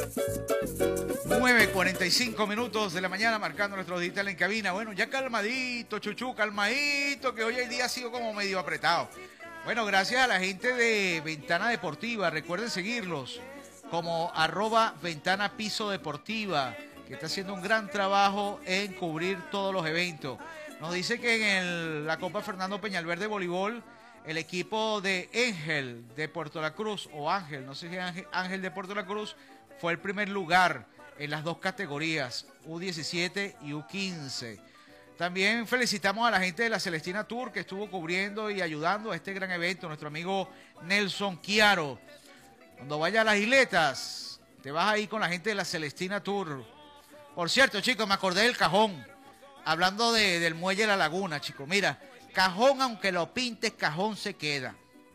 9:45 de la mañana, marcando nuestro digital en cabina. Bueno, ya calmadito, Chuchu, calmadito, que hoy el día ha sido como medio apretado. Bueno, gracias a la gente de Ventana Deportiva. Recuerden seguirlos como @Ventana Piso Deportiva, que está haciendo un gran trabajo en cubrir todos los eventos. Nos dice que en la Copa Fernando Peñalver de voleibol, el equipo de Ángel de Puerto La Cruz, o Ángel, no sé si Ángel de Puerto La Cruz, fue el primer lugar en las dos categorías, U17 y U15. También felicitamos a la gente de la Celestina Tour, que estuvo cubriendo y ayudando a este gran evento, nuestro amigo Nelson Chiaro. Cuando vayas a las isletas, te vas ahí con la gente de la Celestina Tour. Por cierto, chicos, me acordé del Cajón, hablando del muelle de la laguna, chicos. Mira, Cajón, aunque lo pintes, Cajón se queda.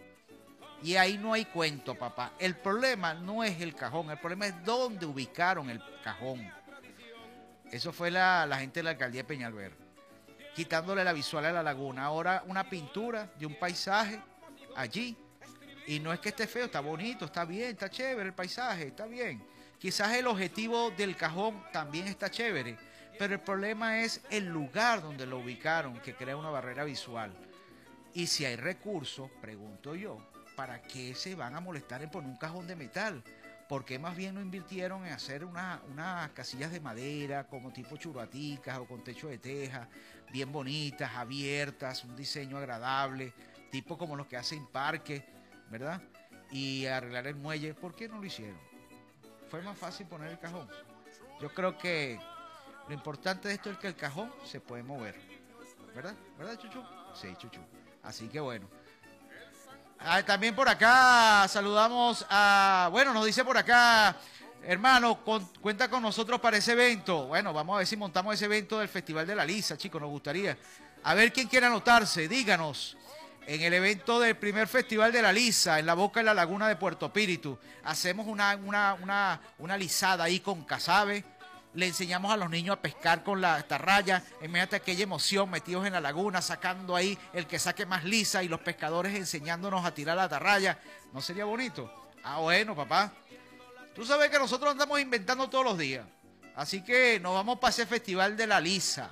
Y ahí no hay cuento, papá. El problema no es el Cajón, el problema es dónde ubicaron el Cajón. Eso fue la gente de la alcaldía de Peñalver, quitándole la visual a la laguna. Ahora una pintura de un paisaje allí. Y no es que esté feo, está bonito, está bien, está chévere el paisaje, está bien. Quizás el objetivo del Cajón también está chévere, pero el problema es el lugar donde lo ubicaron, que crea una barrera visual. Y si hay recursos, pregunto yo, ¿para qué se van a molestar en poner un cajón de metal? ¿Por qué más bien no invirtieron en hacer unas casillas de madera como tipo churbaticas o con techo de teja, bien bonitas, abiertas, un diseño agradable, tipo como los que hacen parques, ¿verdad? Y arreglar el muelle? ¿Por qué no lo hicieron? Fue más fácil poner el cajón. Yo creo que lo importante de esto es que el cajón se puede mover, ¿verdad? ¿Verdad, Chuchu? Sí, Chuchu. Así que bueno. También por acá saludamos a... Bueno, nos dice por acá, hermano, cuenta con nosotros para ese evento. Bueno, vamos a ver si montamos ese evento del Festival de la Lisa, chicos, nos gustaría. A ver quién quiere anotarse, díganos. En el evento del primer Festival de la Lisa, en la boca de la laguna de Puerto Píritu, hacemos una lisada ahí con casabe. Le enseñamos a los niños a pescar con la atarraya. Imagínate aquella emoción, metidos en la laguna, sacando ahí el que saque más lisa y los pescadores enseñándonos a tirar la atarraya. ¿No sería bonito? Ah, bueno, papá. Tú sabes que nosotros andamos inventando todos los días. Así que nos vamos para ese Festival de la Lisa.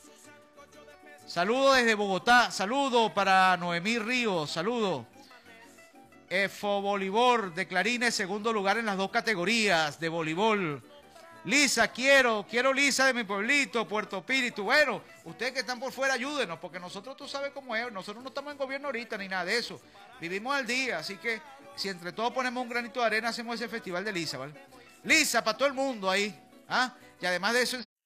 Saludos desde Bogotá. Saludos para Noemí Ríos. Saludos. EFO Voleibol de Clarines, segundo lugar en las dos categorías de voleibol. Lisa, quiero Lisa de mi pueblito, Puerto Píritu. Bueno, ustedes que están por fuera, ayúdenos, porque nosotros, tú sabes cómo es, nosotros no estamos en gobierno ahorita ni nada de eso. Vivimos al día, así que si entre todos ponemos un granito de arena, hacemos ese festival de Lisa, ¿vale? Lisa para todo el mundo ahí, ¿ah? Y además de eso...